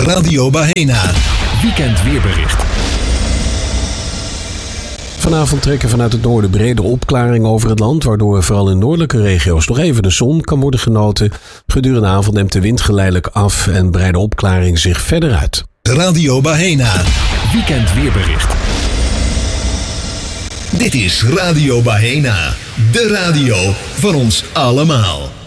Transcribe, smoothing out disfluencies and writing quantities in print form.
Radio Bahena. Weekend weerbericht. Vanavond trekken vanuit het noorden brede opklaringen over het land, waardoor vooral in noordelijke regio's nog even de zon kan worden genoten. Gedurende de avond neemt de wind geleidelijk af en breidt de opklaring zich verder uit. Radio Bahena. Weekend weerbericht. Dit is Radio Bahena. De radio van ons allemaal.